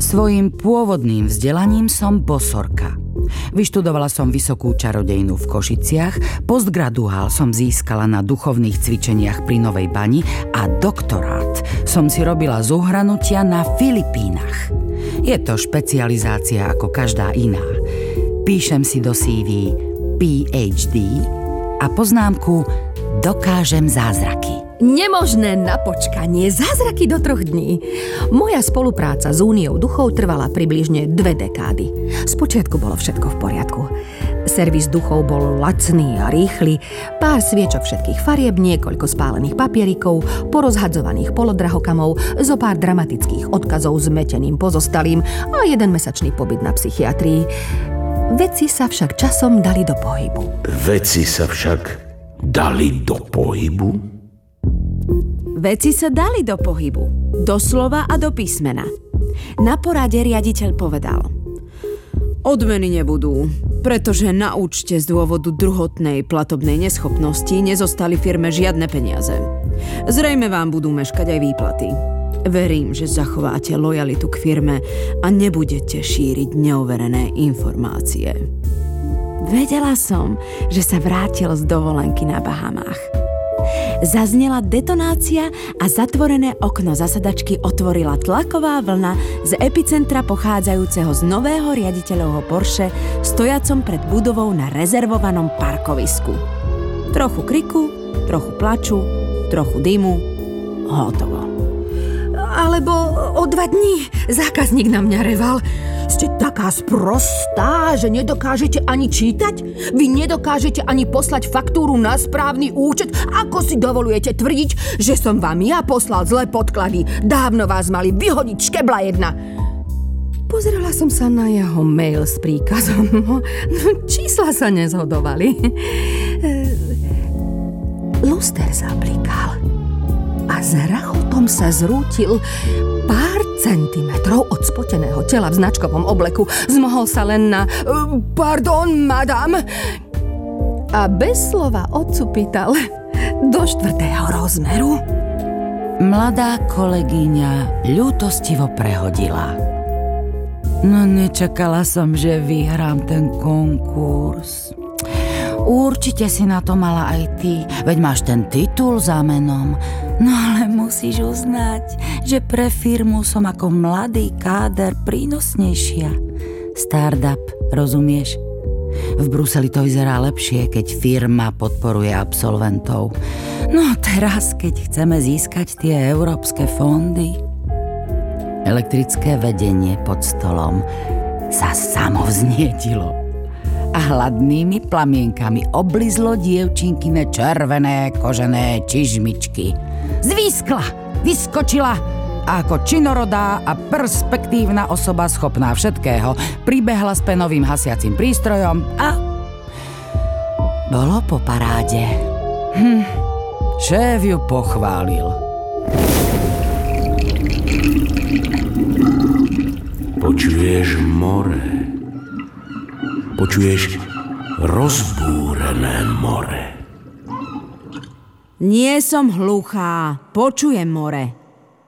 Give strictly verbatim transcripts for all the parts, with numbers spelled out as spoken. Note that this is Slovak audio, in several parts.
Svojím pôvodným vzdelaním som bosorka. Vyštudovala som vysokú čarodejnú v Košiciach, postgraduál som získala na duchovných cvičeniach pri Novej Bani a doktorát som si robila z uhranutia na Filipínach. Je to špecializácia ako každá iná. Píšem si do sí ví pé há dé a poznámku dokážem zázraky. Nemožné na počkanie, zázraky do troch dní. Moja spolupráca s Úniou duchov trvala približne dve dekády. Spočiatku bolo všetko v poriadku. Servis duchov bol lacný a rýchly, pár sviečok všetkých farieb, niekoľko spálených papierikov, porozhadzovaných polodrahokamov, zo pár dramatických odkazov zmeteným pozostalým a jeden mesačný pobyt na psychiatrii. Veci sa však časom dali do pohybu. Veci sa však dali do pohybu? Veci sa dali do pohybu, doslova a do písmena. Na porade riaditeľ povedal: odmeny nebudú, pretože na účte z dôvodu druhotnej platobnej neschopnosti nezostali firme žiadne peniaze. Zrejme vám budú meškať aj výplaty. Verím, že zachováte lojalitu k firme a nebudete šíriť neoverené informácie. Vedela som, že sa vrátil z dovolenky na Bahamách. Zaznela detonácia a zatvorené okno zasadačky otvorila tlaková vlna z epicentra pochádzajúceho z nového riaditeľovho Porsche stojacom pred budovou na rezervovanom parkovisku. Trochu kriku, trochu plaču, trochu dymu, hotovo. Alebo o dva dní zákazník na mňa reval. Ste taká sprostá, že nedokážete ani čítať? Vy nedokážete ani poslať faktúru na správny účet? Ako si dovolujete tvrdiť, že som vám ja poslal zlé podklady? Dávno vás mali vyhodiť, škebla jedna. Pozrela som sa na jeho mail s príkazom. No, čísla sa nezhodovali. Luster zablikal a s rachotom sa zrútil pár centimetrov od spoteného tela v značkovom obleku. Zmohol sa len na pardon, madam. A bez slova odcupital do štvrtého rozmeru. Mladá kolegyňa ľútostivo prehodila. No nečakala som, že vyhrám ten konkurs. Určite si na to mala aj ty, veď máš ten titul za menom. No ale musíš uznať, že pre firmu som ako mladý káder prínosnejšia. Startup, rozumieš? V Bruseli to vyzerá lepšie, keď firma podporuje absolventov. No teraz, keď chceme získať tie európske fondy. Elektrické vedenie pod stolom sa samo vznietilo a hladnými plamienkami oblizlo dievčinkine červené kožené čižmičky. Zvískla, vyskočila a ako činorodá a perspektívna osoba schopná všetkého pribehla s penovým hasiacim prístrojom a bolo po paráde. Hm, šéf ju pochválil. Počuješ more. Počuješ rozbúrené more. Nie som hluchá, počujem more.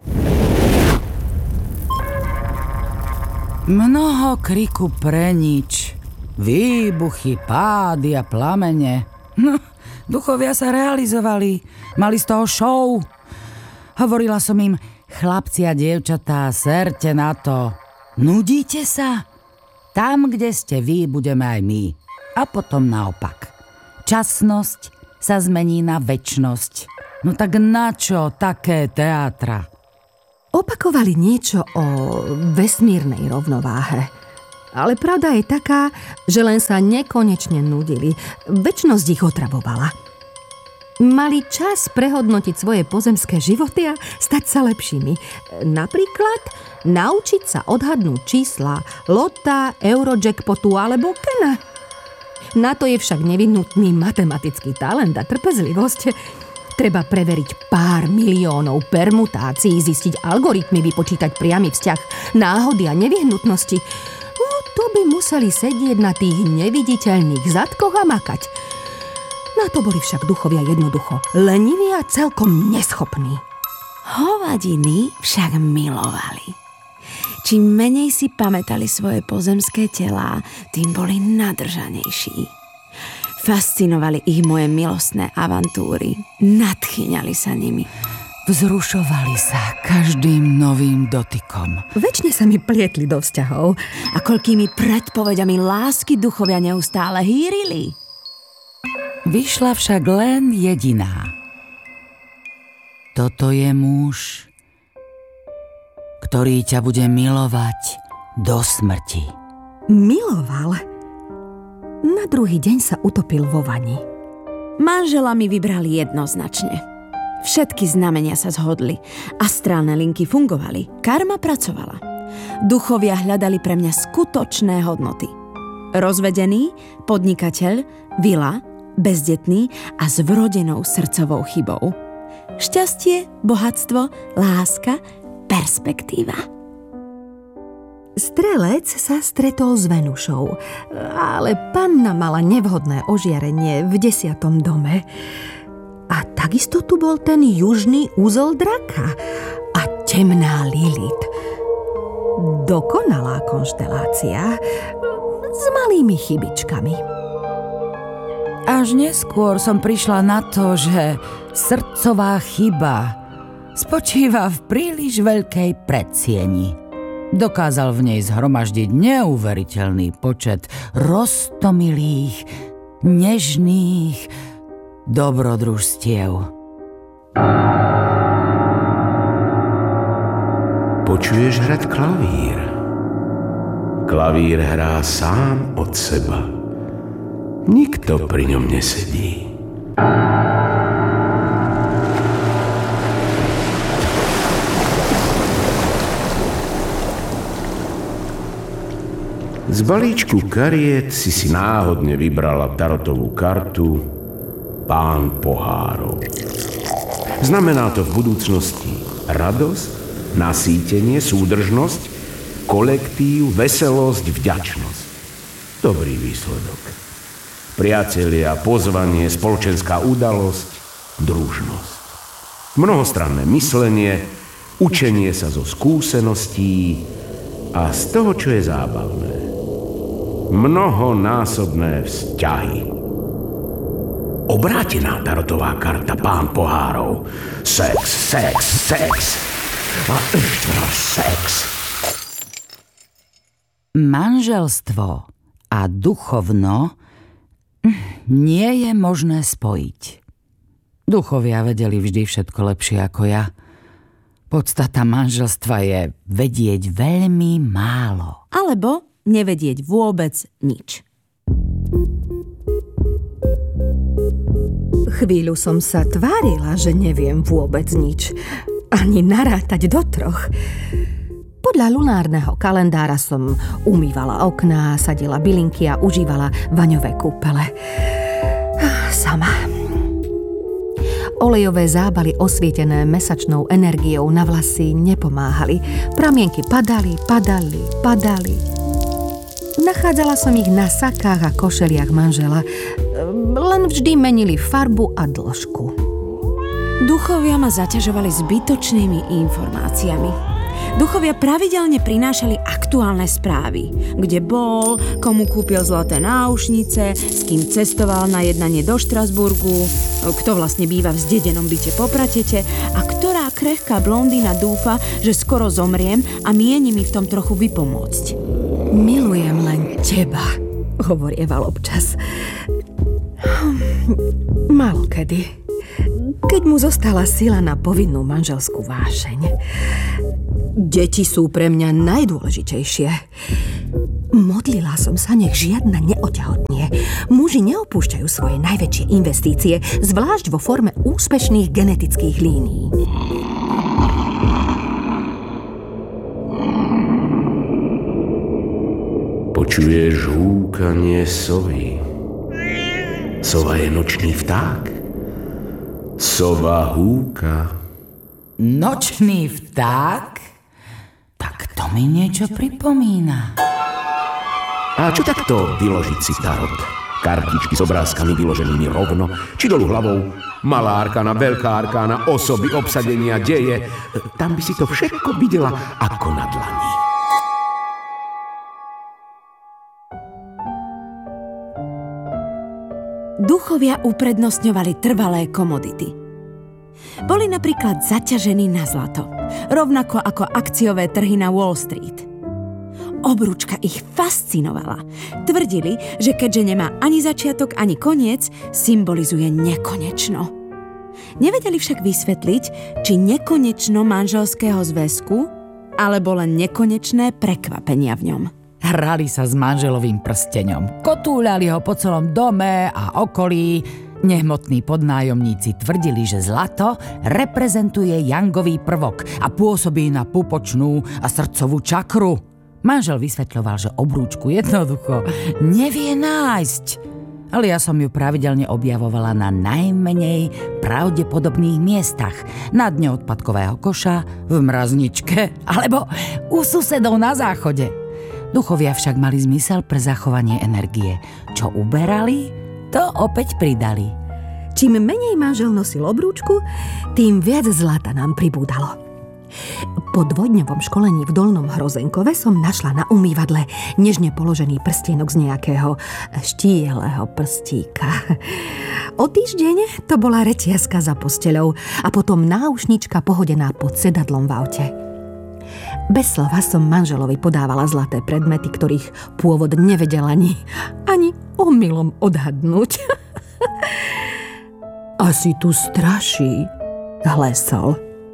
Mnoho kriku pre nič. Výbuchy, pády a plamene. No, duchovia sa realizovali. Mali z toho show. Hovorila som im: chlapci a dievčatá, serte na to. Nudíte sa? Tam, kde ste vy, budeme aj my. A potom naopak. Časnosť sa zmení na večnosť. No tak na čo také teátra? Opakovali niečo o vesmírnej rovnováhe. Ale pravda je taká, že len sa nekonečne nudili. Večnosť ich otravovala. Mali čas prehodnotiť svoje pozemské životy a stať sa lepšími. Napríklad naučiť sa odhadnúť čísla lota, eurojackpotu alebo kena. Na to je však nevyhnutný matematický talent a trpezlivosť. Treba preveriť pár miliónov permutácií, zistiť algoritmy, vypočítať priamy vzťah náhody a nevyhnutnosti. No, to by museli sedieť na tých neviditeľných zadkoch a makať. Na to boli však duchovia jednoducho leniví a celkom neschopní. Hovadiny však milovali. Čím menej si pamätali svoje pozemské telá, tým boli nadržanejší. Fascinovali ich moje milostné avantúry. Nadchýňali sa nimi. Vzrušovali sa každým novým dotykom. Večne sa mi plietli do vzťahov. A koľkými predpoveďami lásky duchovia neustále hýrili. Vyšla však len jediná. Toto je muž, ktorý ťa bude milovať do smrti. Miloval? Na druhý deň sa utopil vo vani. Manžela mi vybrali jednoznačne. Všetky znamenia sa zhodli. Astrálne linky fungovali. Karma pracovala. Duchovia hľadali pre mňa skutočné hodnoty. Rozvedený, podnikateľ, vila, bezdetný a s vrodenou srdcovou chybou. Šťastie, bohatstvo, láska, perspektíva. Strelec sa stretol s Venušou, ale panna mala nevhodné ožiarenie v desiatom dome. A takisto tu bol ten južný úzol draka a temná Lilith. Dokonalá konštelácia s malými chybičkami. Až neskôr som prišla na to, že srdcová chyba spočíva v príliš veľkej predsieni. Dokázal v nej zhromaždiť neuveriteľný počet roztomilých, nežných dobrodružstiev. Počuješ hrať klavír? Klavír hrá sám od seba. Nikto pri ňom nesedí. Z balíčku kariet si si náhodne vybrala tarotovú kartu Pán pohárov. Znamená to v budúcnosti radosť, nasýtenie, súdržnosť, kolektív, veselosť, vďačnosť. Dobrý výsledok. Priatelia, pozvanie, spoločenská udalosť, družnosť. Mnohostranné myslenie, učenie sa zo skúseností a z toho, čo je zábavné. Mnohonásobné vzťahy. Obrátená tarotová karta Pán pohárov. Sex, sex, sex a ešte raz sex. Manželstvo a duchovno nie je možné spojiť. Duchovia vedeli vždy všetko lepšie ako ja. Podstata manželstva je vedieť veľmi málo. Alebo nevedieť vôbec nič. Chvíľu som sa tvárila, že neviem vôbec nič. Ani narátať do troch. Podľa lunárneho kalendára som umývala okná, sadila bylinky a užívala vaňové kúpele. Sama. Olejové zábaly osvietené mesačnou energiou na vlasy nepomáhali. Pramienky padali, padali, padali. Nachádzala som ich na sakách a košeliach manžela. Len vždy menili farbu a dĺžku. Duchovia ma zaťažovali zbytočnými informáciami. Duchovia pravidelne prinášali aktuálne správy. Kde bol, komu kúpil zlaté náušnice, s kým cestoval na jednanie do Štrasburgu, kto vlastne býva v zdedenom byte po Pratete a ktorá krehká blondína dúfa, že skoro zomriem a mieni mi v tom trochu vypomôcť. Milujem len teba, hovorieval občas. Málokedy, keď mu zostala sila na povinnú manželskú vášeň. Deti sú pre mňa najdôležitejšie. Modlila som sa, nech žiadna neotehotnie. Muži neopúšťajú svoje najväčšie investície, zvlášť vo forme úspešných genetických línií. Počuješ húkanie sovy. Sova je nočný vták. Sova húka. Nočný vták? Tak to mi niečo pripomína. A čo takto vyložiť si tarot? Kartičky s obrázkami vyloženými rovno, či dolu hlavou? Malá arkána, veľká arkána, osoby, obsadenia, deje. Tam by si to všetko videla ako na dlani. duchovia uprednostňovali trvalé komodity. Boli napríklad zaťažení na zlato, rovnako ako akciové trhy na Wall Street. Obrúčka ich fascinovala. Tvrdili, že keďže nemá ani začiatok, ani koniec, symbolizuje nekonečno. Nevedeli však vysvetliť, či nekonečno manželského zväzku, alebo len nekonečné prekvapenia v ňom. Hrali sa s manželovým prsteňom, kotúľali ho po celom dome a okolí. Nehmotní podnájomníci tvrdili, že zlato reprezentuje jangový prvok a pôsobí na pupočnú a srdcovú čakru. Manžel vysvetľoval, že obrúčku jednoducho nevie nájsť. Ale ja som ju pravidelne objavovala na najmenej pravdepodobných miestach. Na dne odpadkového koša, v mrazničke alebo u susedov na záchode. Duchovia však mali zmysel pre zachovanie energie. Čo uberali, to opäť pridali. Čím menej manžel nosil obrúčku, tým viac zlata nám pribúdalo. Po dvojdňovom školení v Dolnom Hrozenkove som našla na umývadle nežne položený prstienok z nejakého štíhleho prstíka. O týždeň to bola reťazka za posteľou a potom náušnička pohodená pod sedadlom v aute. Bez slova som manželovi podávala zlaté predmety, ktorých pôvod nevedel ani, ani omylom odhadnúť. Asi tu straší, hlesol.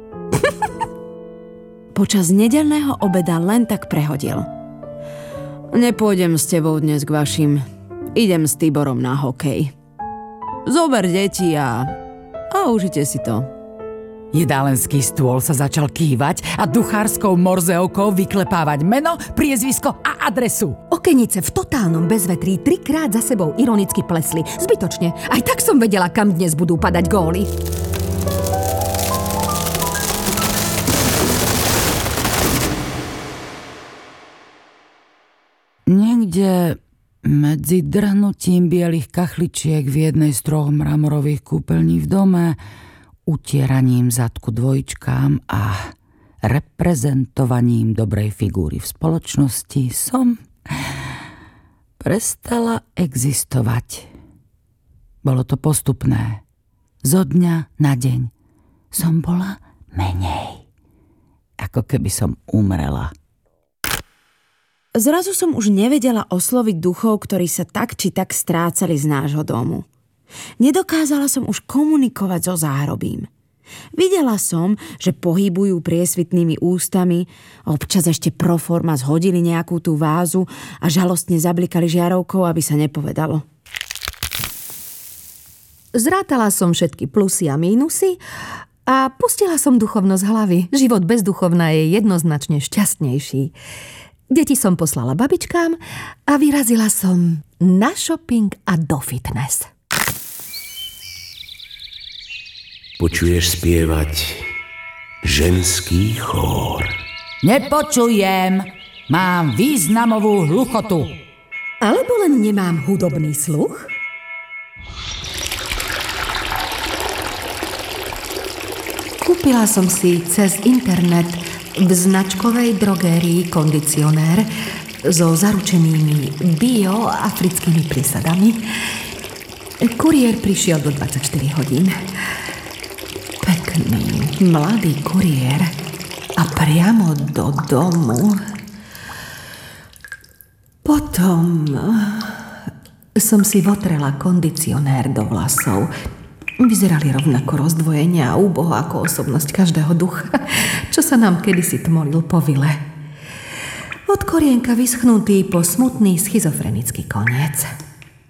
Počas nedeľného obeda len tak prehodil. Nepôjdem s tebou dnes k vašim. Idem s Tiborom na hokej. Zober deti a... a užite si to. Jedálenský stôl sa začal kývať a duchárskou morzeovkou vyklepávať meno, priezvisko a adresu. Okenice v totálnom bezvetrí trikrát za sebou ironicky plesli. Zbytočne. Aj tak som vedela, kam dnes budú padať góly. Niekde medzi drhnutím bielých kachličiek v jednej z troch mramorových kúpeľní v dome, utieraním zadku dvojčkám a reprezentovaním dobrej figúry v spoločnosti som prestala existovať. Bolo to postupné. Zo dňa na deň som bola menej. Ako keby som umrela. Zrazu som už nevedela osloviť duchov, ktorí sa tak či tak strácali z nášho domu. Nedokázala som už komunikovať so záhrobím. Videla som, že pohybujú priesvitnými ústami, občas ešte pro forma zhodili nejakú tú vázu a žalostne zablikali žiarovkou, aby sa nepovedalo. Zrátala som všetky plusy a mínusy a pustila som duchovnosť hlavy. Život bez duchovna je jednoznačne šťastnejší. Deti som poslala babičkám a vyrazila som na shopping a do fitness. Počuješ spievať ženský chór. Nepočujem. Mám významovú hluchotu. Alebo len nemám hudobný sluch? Kúpila som si cez internet v značkovej drogérii kondicionér so zaručenými bio-africkými prísadami. Kuriér prišiel do dvadsaťštyri hodín. Pekný, mladý kuriér a priamo do domu. Potom som si votrela kondicionér do vlasov. Vyzerali rovnako rozdvojenie a úboho ako osobnosť každého ducha, čo sa nám kedysi tmolil po vile. Od korienka vyschnutý po smutný schizofrenický koniec.